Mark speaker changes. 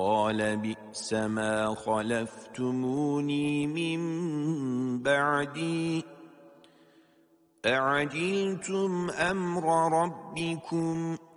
Speaker 1: قال بئس ما خلفتموني من بعدي أعجلتم أمر ربكم